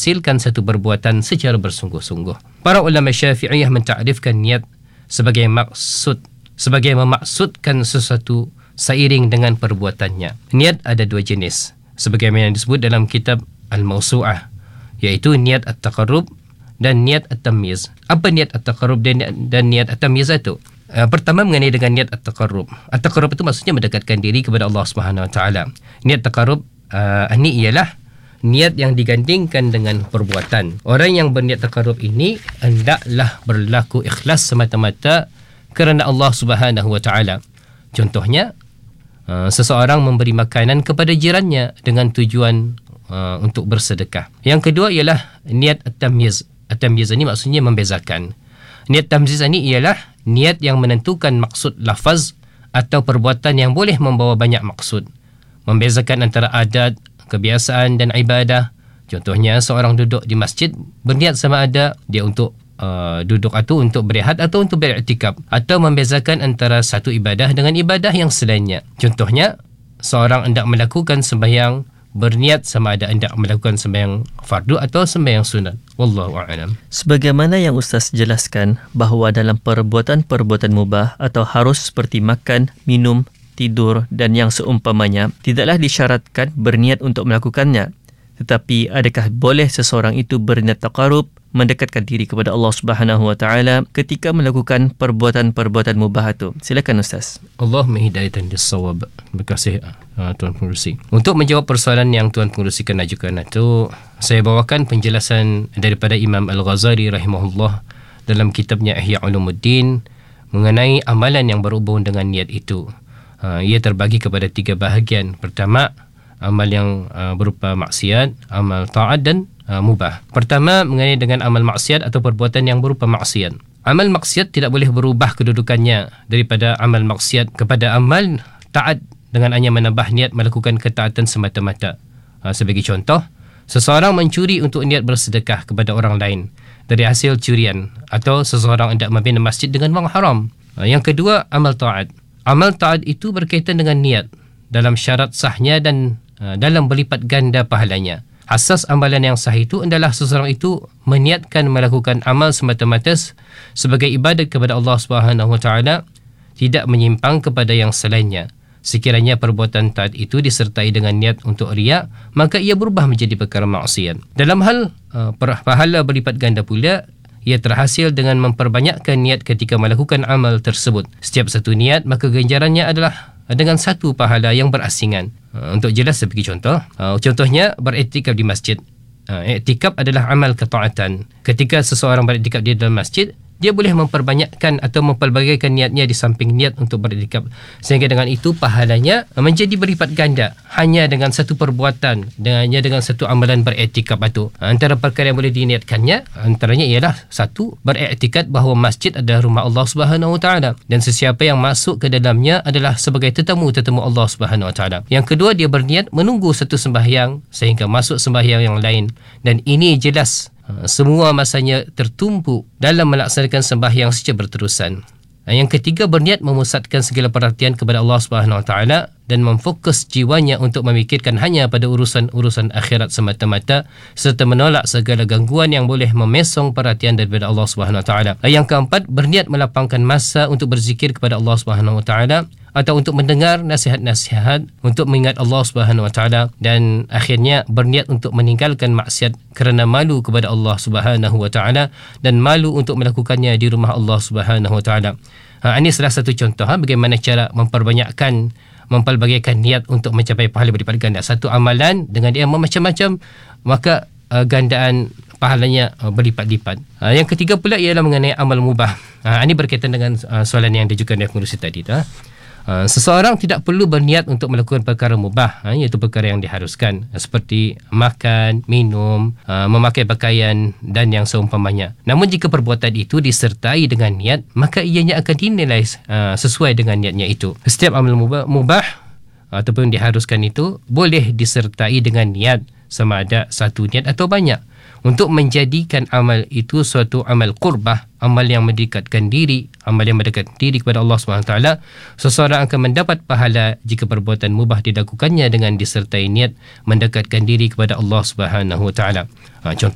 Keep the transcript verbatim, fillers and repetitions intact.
menghasilkan satu perbuatan secara bersungguh-sungguh. Para ulama Syafi'iyah mentakrifkan niat sebagai maksud, sebagai memaksudkan sesuatu seiring dengan perbuatannya. Niat ada dua jenis, sebagaimana yang disebut dalam kitab Al-Mawsu'ah, iaitu niat at-taqarrub dan niat at-tamyiz. Apa niat at-taqarrub dan, dan niat at-tamyiz itu? Uh, pertama mengenai dengan niat at-taqarrub. At-taqarrub itu maksudnya mendekatkan diri kepada Allah Subhanahu Wa Taala. Niat taqarrub uh, ini ialah niat yang digandingkan dengan perbuatan. Orang yang berniat taqarrub ini hendaklah berlaku ikhlas semata-mata kerana Allah Subhanahu Wa Taala. Contohnya, uh, seseorang memberi makanan kepada jirannya dengan tujuan Uh, untuk bersedekah. Yang kedua ialah niat at-tamyiz. At-tamyiz ini maksudnya membezakan. Niat tamyiz ini ialah niat yang menentukan maksud lafaz atau perbuatan yang boleh membawa banyak maksud. Membezakan antara adat, kebiasaan dan ibadah. Contohnya, seorang duduk di masjid berniat sama ada dia untuk uh, duduk atau untuk berehat atau untuk beriktikaf, atau membezakan antara satu ibadah dengan ibadah yang selainnya. Contohnya, seorang hendak melakukan sembahyang berniat sama ada hendak melakukan sembahyang fardu atau sembahyang sunat. Wallahu a'lam. Sebagaimana yang Ustaz jelaskan bahawa dalam perbuatan-perbuatan mubah atau harus seperti makan, minum, tidur dan yang seumpamanya tidaklah disyaratkan berniat untuk melakukannya. Tetapi adakah boleh seseorang itu berniat taqarrub, mendekatkan diri kepada Allah Subhanahu Wa Taala ketika melakukan perbuatan-perbuatan mubah itu? Silakan Ustaz. Allahumma hidayatan lis-shawab. Terima kasih uh, Tuan Pengerusi. Untuk menjawab persoalan yang Tuan Pengerusi kan ajukan itu, saya bawakan penjelasan daripada Imam Al-Ghazali rahimahullah dalam kitabnya Ihya Ulumuddin mengenai amalan yang berhubung dengan niat itu. Uh, ia terbagi kepada tiga bahagian. Pertama, amal yang uh, berupa maksiat, amal taat dan uh, mubah. Pertama, mengenai dengan amal maksiat atau perbuatan yang berupa maksiat. Amal maksiat tidak boleh berubah kedudukannya daripada amal maksiat kepada amal taat dengan hanya menambah niat melakukan ketaatan semata-mata. Uh, sebagai contoh, seseorang mencuri untuk niat bersedekah kepada orang lain dari hasil curian, atau seseorang hendak membina masjid dengan wang haram. Uh, yang kedua, amal taat. Amal taat itu berkaitan dengan niat dalam syarat sahnya dan Uh, dalam berlipat ganda pahalanya. Asas amalan yang sah itu adalah seseorang itu meniatkan melakukan amal semata-mata sebagai ibadat kepada Allah Subhanahu Wa Taala, tidak menyimpang kepada yang selainnya. Sekiranya perbuatan taat itu disertai dengan niat untuk riya, maka ia berubah menjadi perkara maksiat. Dalam hal uh, pahala berlipat ganda pula, ia terhasil dengan memperbanyakkan niat ketika melakukan amal tersebut. Setiap satu niat, maka ganjarannya adalah dengan satu pahala yang berasingan. Uh, untuk jelas sebagai contoh, uh, contohnya beriktikaf di masjid. Uh, iktikaf adalah amal ketaatan. Ketika seseorang beriktikaf di dalam masjid, dia boleh memperbanyakkan atau mempelbagaikan niatnya di samping niat untuk beriktikaf, sehingga dengan itu pahalanya menjadi berlipat ganda hanya dengan satu perbuatan, dengannya dengan satu amalan beriktikaf itu. Antara perkara yang boleh diniatkannya antaranya ialah satu, beriktikad bahawa masjid adalah rumah Allah Subhanahu Wa Taala dan sesiapa yang masuk ke dalamnya adalah sebagai tetamu-tetamu Allah Subhanahu Wa Taala. Yang kedua, dia berniat menunggu satu sembahyang sehingga masuk sembahyang yang lain, dan ini jelas semua masanya tertumpu dalam melaksanakan sembahyang secara berterusan. Yang ketiga, berniat memusatkan segala perhatian kepada Allah Subhanahu Wa Taala dan memfokus jiwanya untuk memikirkan hanya pada urusan-urusan akhirat semata-mata, serta menolak segala gangguan yang boleh memesong perhatian daripada Allah Subhanahu Wa Taala. Yang keempat, berniat melapangkan masa untuk berzikir kepada Allah Subhanahu Wa Taala atau untuk mendengar nasihat-nasihat untuk mengingat Allah Subhanahu Wa Taala, dan akhirnya berniat untuk meninggalkan maksiat kerana malu kepada Allah Subhanahu Wa Taala dan malu untuk melakukannya di rumah Allah Subhanahu Wa Taala. Ha, ini salah satu contoh ha, bagaimana cara memperbanyakkan, mempelbagaikan niat untuk mencapai pahala berlipat ganda. Satu amalan dengan dia macam-macam, maka uh, gandaan pahalanya uh, berlipat-lipat. Uh, yang ketiga pula ialah mengenai amal mubah. Uh, ini berkaitan dengan uh, soalan yang diajukan oleh pengerusi tadi. Uh. Uh, seseorang tidak perlu berniat untuk melakukan perkara mubah, uh, iaitu perkara yang diharuskan, uh, seperti makan, minum, uh, memakai pakaian dan yang seumpamanya. Namun jika perbuatan itu disertai dengan niat, maka ianya akan dinilai uh, sesuai dengan niatnya itu. Setiap amal mubah, mubah uh, ataupun diharuskan itu boleh disertai dengan niat, sama ada satu niat atau banyak. Untuk menjadikan amal itu suatu amal qurbah, amal yang mendekatkan diri, amal yang mendekatkan diri kepada Allah Subhanahu Wa Taala, seseorang akan mendapat pahala jika perbuatan mubah dilakukannya dengan disertai niat mendekatkan diri kepada Allah Subhanahu Wa Taala. Ha, contoh